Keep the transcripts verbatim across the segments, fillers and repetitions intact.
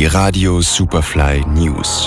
Die Radio Superfly News.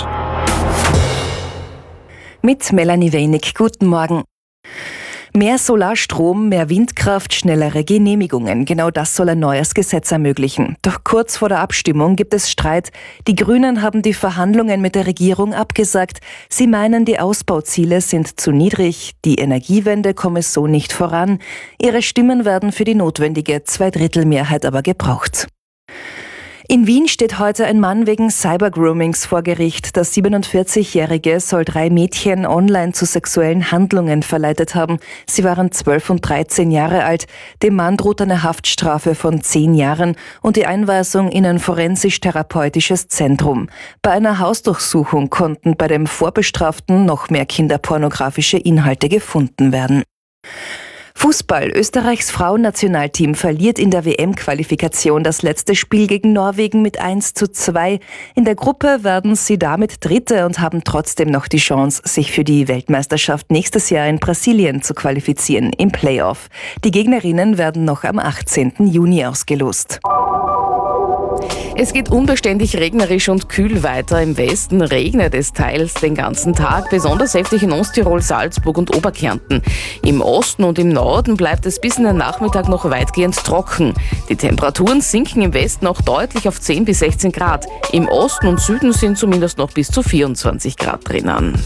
Mit Melanie Wenig. Guten Morgen. Mehr Solarstrom, mehr Windkraft, schnellere Genehmigungen. Genau das soll ein neues Gesetz ermöglichen. Doch kurz vor der Abstimmung gibt es Streit. Die Grünen haben die Verhandlungen mit der Regierung abgesagt. Sie meinen, die Ausbauziele sind zu niedrig. Die Energiewende komme so nicht voran. Ihre Stimmen werden für die notwendige Zweidrittelmehrheit aber gebraucht. In Wien steht heute ein Mann wegen Cybergroomings vor Gericht. Der siebenundvierzigjährige soll drei Mädchen online zu sexuellen Handlungen verleitet haben. Sie waren zwölf und dreizehn Jahre alt. Dem Mann droht eine Haftstrafe von zehn Jahren und die Einweisung in ein forensisch-therapeutisches Zentrum. Bei einer Hausdurchsuchung konnten bei dem Vorbestraften noch mehr kinderpornografische Inhalte gefunden werden. Fußball. Österreichs Frauennationalteam verliert in der W M-Qualifikation das letzte Spiel gegen Norwegen mit eins zu zwei. In der Gruppe werden sie damit Dritte und haben trotzdem noch die Chance, sich für die Weltmeisterschaft nächstes Jahr in Brasilien zu qualifizieren im Playoff. Die Gegnerinnen werden noch am achtzehnten Juni ausgelost. Es geht unbeständig regnerisch und kühl weiter. Im Westen regnet es teils den ganzen Tag, besonders heftig in Osttirol, Salzburg und Oberkärnten. Im Osten und im Norden bleibt es bis in den Nachmittag noch weitgehend trocken. Die Temperaturen sinken im Westen auch deutlich auf zehn bis sechzehn Grad. Im Osten und Süden sind zumindest noch bis zu vierundzwanzig Grad drinnen.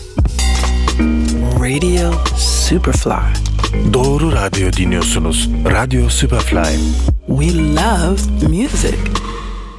Radio Superfly. Doğru radyo dinliyorsunuz. Radio Superfly. We love music.